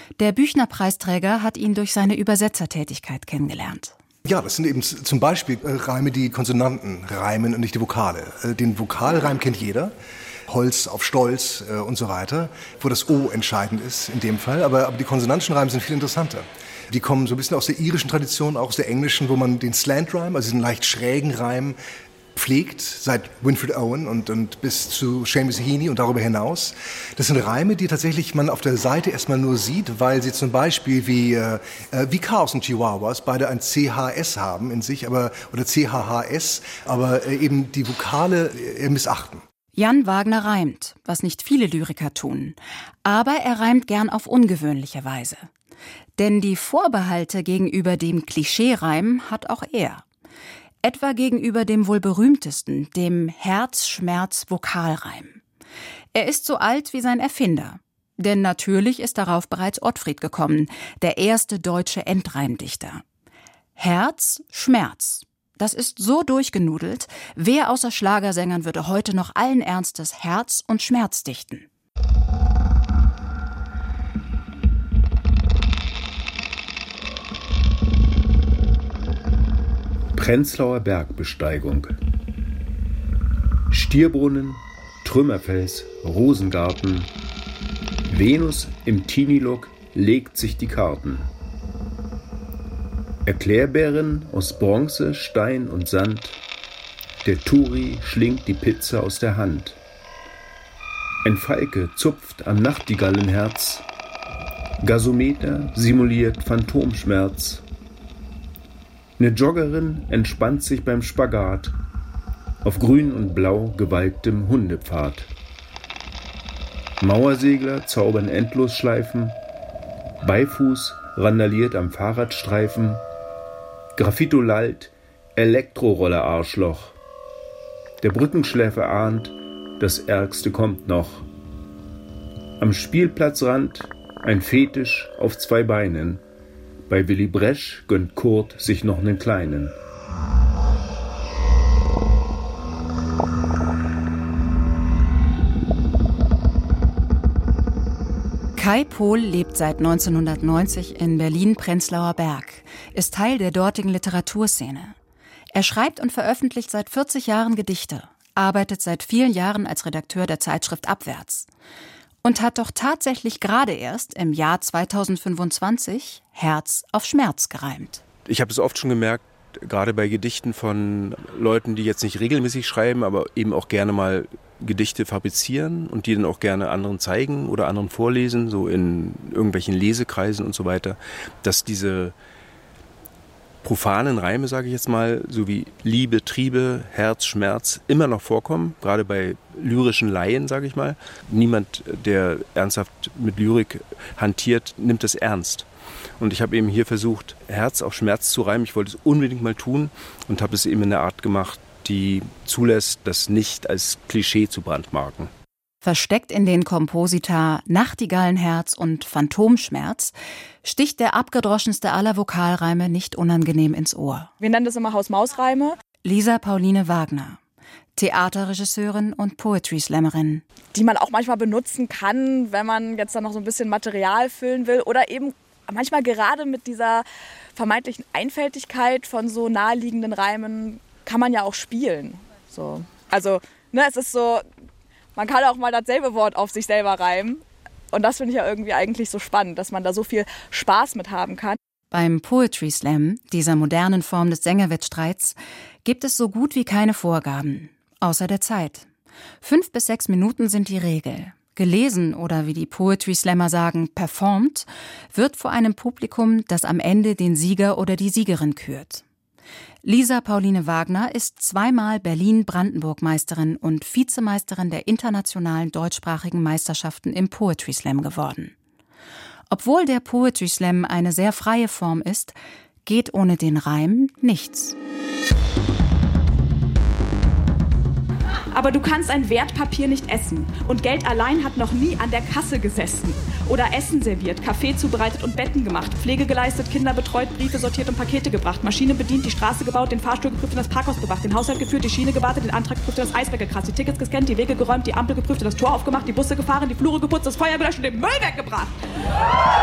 Der Büchner-Preisträger hat ihn durch seine Übersetzertätigkeit kennengelernt. Ja, das sind eben zum Beispiel Reime, die Konsonanten reimen und nicht die Vokale. Den Vokalreim kennt jeder. Holz auf Stolz und so weiter, wo das O entscheidend ist in dem Fall. Aber die konsonantischen Reime sind viel interessanter. Die kommen so ein bisschen aus der irischen Tradition, auch aus der englischen, wo man den Slant-Rhyme, also diesen leicht schrägen Reim, pflegt, seit Winfred Owen und bis zu Seamus Heaney und darüber hinaus. Das sind Reime, die tatsächlich man auf der Seite erstmal nur sieht, weil sie zum Beispiel wie Chaos und Chihuahuas beide ein CHS haben in sich, oder CHHS, aber eben die Vokale missachten. Jan Wagner reimt, was nicht viele Lyriker tun. Aber er reimt gern auf ungewöhnliche Weise. Denn die Vorbehalte gegenüber dem Klischee-Reim hat auch er. Etwa gegenüber dem wohl berühmtesten, dem Herz-Schmerz-Vokalreim. Er ist so alt wie sein Erfinder. Denn natürlich ist darauf bereits Ottfried gekommen, der erste deutsche Endreimdichter. Herz, Schmerz. Das ist so durchgenudelt, wer außer Schlagersängern würde heute noch allen Ernstes Herz und Schmerz dichten? Prenzlauer Bergbesteigung. Stierbrunnen, Trümmerfels, Rosengarten. Venus im Tinilog legt sich die Karten. Erklärbären aus Bronze, Stein und Sand. Der Turi schlingt die Pizza aus der Hand. Ein Falke zupft am Nachtigallenherz. Gasometer simuliert Phantomschmerz. Eine Joggerin entspannt sich beim Spagat auf grün und blau gewalktem Hundepfad. Mauersegler zaubern Endlosschleifen. Beifuß randaliert am Fahrradstreifen. Graffito lallt, Elektroroller-Arschloch. Der Brückenschläfer ahnt, das Ärgste kommt noch. Am Spielplatzrand ein Fetisch auf 2 Beinen. Bei Willy Bresch gönnt Kurt sich noch einen kleinen. Kai Pohl lebt seit 1990 in Berlin-Prenzlauer Berg, ist Teil der dortigen Literaturszene. Er schreibt und veröffentlicht seit 40 Jahren Gedichte, arbeitet seit vielen Jahren als Redakteur der Zeitschrift Abwärts und hat doch tatsächlich gerade erst im Jahr 2025 Herz auf Schmerz gereimt. Ich habe es oft schon gemerkt, gerade bei Gedichten von Leuten, die jetzt nicht regelmäßig schreiben, aber eben auch gerne mal Gedichte fabrizieren und die dann auch gerne anderen zeigen oder anderen vorlesen, so in irgendwelchen Lesekreisen und so weiter, dass diese profanen Reime, sage ich jetzt mal, so wie Liebe, Triebe, Herz, Schmerz, immer noch vorkommen, gerade bei lyrischen Laien, sage ich mal. Niemand, der ernsthaft mit Lyrik hantiert, nimmt es ernst. Und ich habe eben hier versucht, Herz auf Schmerz zu reimen. Ich wollte es unbedingt mal tun und habe es eben in der Art gemacht, die zulässt, das nicht als Klischee zu brandmarken. Versteckt in den Komposita Nachtigallenherz und Phantomschmerz sticht der abgedroschenste aller Vokalreime nicht unangenehm ins Ohr. Wir nennen das immer Haus-Maus-Reime. Lisa Pauline Wagner, Theaterregisseurin und Poetry-Slammerin. Die man auch manchmal benutzen kann, wenn man jetzt dann noch so ein bisschen Material füllen will oder eben manchmal gerade mit dieser vermeintlichen Einfältigkeit von so naheliegenden Reimen kann man ja auch spielen. So. Also, es ist so, man kann auch mal dasselbe Wort auf sich selber reimen. Und das finde ich ja irgendwie eigentlich so spannend, dass man da so viel Spaß mit haben kann. Beim Poetry Slam, dieser modernen Form des Sängerwettstreits, gibt es so gut wie keine Vorgaben, außer der Zeit. 5 bis 6 Minuten sind die Regel. Gelesen oder, wie die Poetry Slammer sagen, performt, wird vor einem Publikum, das am Ende den Sieger oder die Siegerin kürt. Lisa Pauline Wagner ist 2-mal Berlin-Brandenburg-Meisterin und Vizemeisterin der internationalen deutschsprachigen Meisterschaften im Poetry Slam geworden. Obwohl der Poetry Slam eine sehr freie Form ist, geht ohne den Reim nichts. Aber du kannst ein Wertpapier nicht essen. Und Geld allein hat noch nie an der Kasse gesessen. Oder Essen serviert, Kaffee zubereitet und Betten gemacht. Pflege geleistet, Kinder betreut, Briefe sortiert und Pakete gebracht. Maschine bedient, die Straße gebaut, den Fahrstuhl geprüft und das Parkhaus bewacht. Den Haushalt geführt, die Schiene gewartet, den Antrag geprüft und das Eis weggekratzt. Die Tickets gescannt, die Wege geräumt, die Ampel geprüft und das Tor aufgemacht. Die Busse gefahren, die Flure geputzt, das Feuer gelöscht und den Müll weggebracht.